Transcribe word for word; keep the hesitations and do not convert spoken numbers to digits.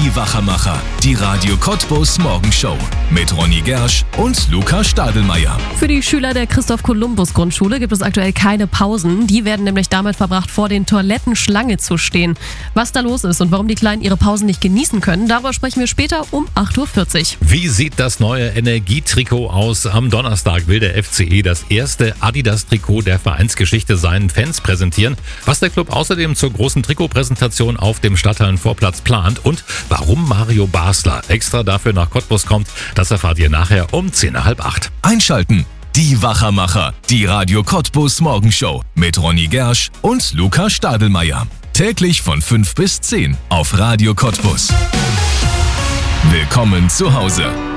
Die Wachermacher, die Radio Cottbus Morgenshow mit Ronny Gersch und Luca Stadelmeier. Für die Schüler der Christoph-Kolumbus-Grundschule gibt es aktuell keine Pausen. Die werden nämlich damit verbracht, vor den Toiletten Schlange zu stehen. Was da los ist und warum die Kleinen ihre Pausen nicht genießen können, darüber sprechen wir später um acht Uhr vierzig. Wie sieht das neue Energietrikot aus? Am Donnerstag will der F C E das erste Adidas-Trikot der Vereinsgeschichte seinen Fans präsentieren. Was der Club außerdem zur großen Trikotpräsentation auf dem Stadthallenvorplatz plant und warum Mario Basler extra dafür nach Cottbus kommt, das erfahrt ihr nachher um zehn nach halb acht. Einschalten. Die Wachermacher, die Radio Cottbus Morgenshow mit Ronny Gersch und Luca Stadelmeier. Täglich von fünf bis zehn auf Radio Cottbus. Willkommen zu Hause.